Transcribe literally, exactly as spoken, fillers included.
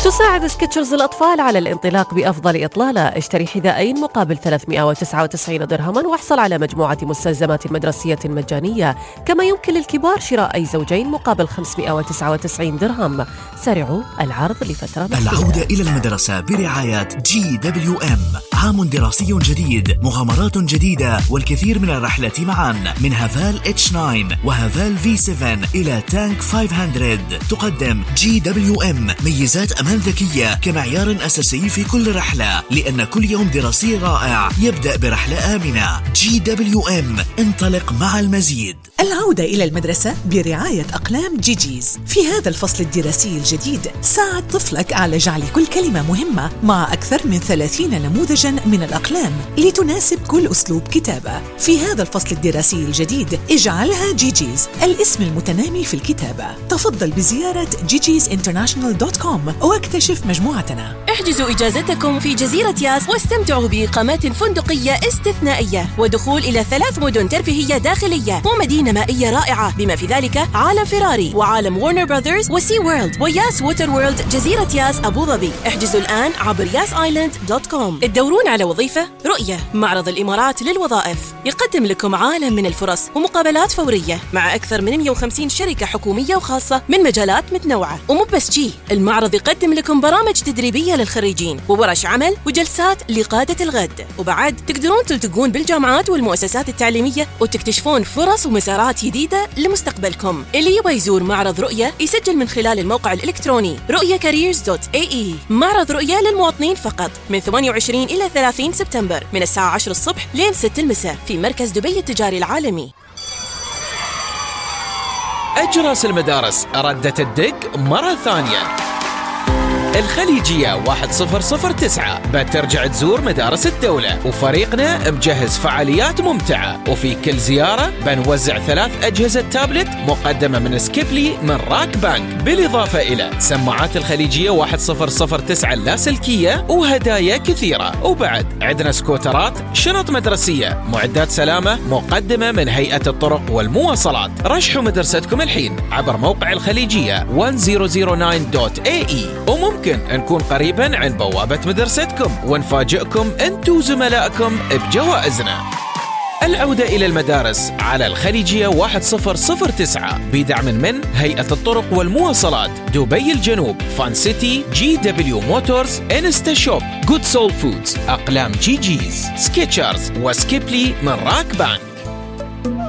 تساعد سكتشرز الأطفال على الانطلاق بأفضل إطلالة. اشتري حذاءين مقابل ثلاثمائة وتسعة وتسعين درهما واحصل على مجموعة مستلزمات مدرسية مجانية. كما يمكن للكبار شراء أي زوجين مقابل خمسمائة وتسعة وتسعين درهم. سارعوا، العرض لفترة محدودة. العودة إلى المدرسة برعاية جي دبليو إم. عام دراسي جديد، مغامرات جديدة والكثير من الرحلات معا، من هافال إتش تسعة وهافال في سبعة إلى تانك خمسمائة. تقدم جي دبليو إم ميزات أمان ذكية كمعيار أساسي في كل رحلة، لأن كل يوم دراسي رائع يبدأ برحلة آمنة. جي دبليو إم، انطلق مع المزيد. العودة إلى المدرسة برعاية أقلام جيجيز. في هذا الفصل الدراسي الجديد ساعد طفلك على جعل كل كلمة مهمة مع أكثر من ثلاثين نموذجاً من الأقلام لتناسب كل أسلوب كتابة. في هذا الفصل الدراسي الجديد اجعلها جيجيز الاسم المتنامي في الكتابة. تفضل بزيارة جيجيز انترناشنال دوت كوم واكتشف مجموعتنا. احجزوا إجازتكم في جزيرة ياس واستمتعوا بإقامات فندقية استثنائية ودخول إلى ثلاث مدن ترفيهية داخلية ومدينة مائية رائعة، بما في ذلك عالم فيراري وعالم وارنر براذرز وسي وورلد وياس ووتر وورلد جزيرة ياس أبو ظبي. احجزوا الآن عبر ياس آيلاند دوت كوم. تدورون على وظيفة؟ رؤية معرض الإمارات للوظائف يقدم لكم عالم من الفرص ومقابلات فورية مع أكثر من مئة وخمسين شركة حكومية وخاصة من مجالات متنوعة. ومو بس شي، المعرض يقدم لكم برامج تدريبية للخريجين وورش عمل وجلسات لقادة الغد. وبعد تقدرون تلتقون بالجامعات والمؤسسات التعليمية وتكتشفون فرص ومسارات جديدة لمستقبلكم. اللي يبغى يزور معرض رؤية يسجل من خلال الموقع الإلكتروني رؤية كاريرز دوت إيه إي. معرض رؤية للمواطنين فقط من ثمانية وعشرين إلى ثلاثين سبتمبر من الساعة عشرة الصبح لين ستة المساء في مركز دبي التجاري العالمي. أجراس المدارس ردت الدق مرة ثانية. الخليجية واحد صفر صفر تسعة بترجع تزور مدارس الدولة، وفريقنا مجهز فعاليات ممتعة، وفي كل زيارة بنوزع ثلاث أجهزة تابلت مقدمة من سكيبلي من راك بانك، بالإضافة إلى سماعات الخليجية واحد صفر صفر تسعة اللاسلكية وهدايا كثيرة. وبعد عندنا سكوترات، شنط مدرسية، معدات سلامة مقدمة من هيئة الطرق والمواصلات. رشحوا مدرستكم الحين عبر موقع الخليجية ألف وتسعة دوت إيه إي، وممكن نكون قريباً عن بوابة مدرستكم ونفاجئكم أنتم وزملائكم بجوائزنا. العودة إلى المدارس على الخليجية واحد صفر صفر تسعة بدعم من هيئة الطرق والمواصلات، دبي الجنوب، فان سيتي، جي دبليو موتورز، انستا شوب، جود سول فودز، أقلام جيجيز، سكيتشرز وسكيبلي من راك بانك.